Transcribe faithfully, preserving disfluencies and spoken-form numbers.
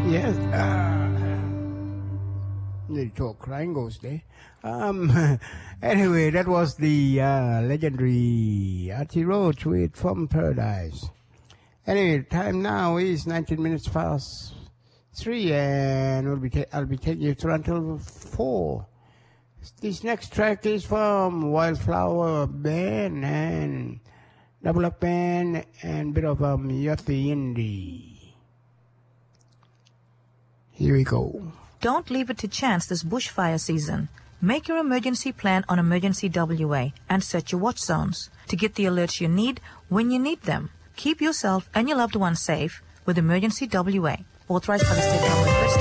Yes. Uh, little talk crying goes there. Um, anyway, that was the uh, legendary Artie Roach with From Paradise. Anyway, time now is nineteen minutes past three, and we'll be ta- I'll be taking you through until four. This next track is from Wildflower Band and Double Up Band and bit of um, Yachty Indie. Here we go. Don't leave it to chance this bushfire season. Make your emergency plan on Emergency W A and set your watch zones to get the alerts you need when you need them. Keep yourself and your loved ones safe with Emergency W A, authorized by the State Government.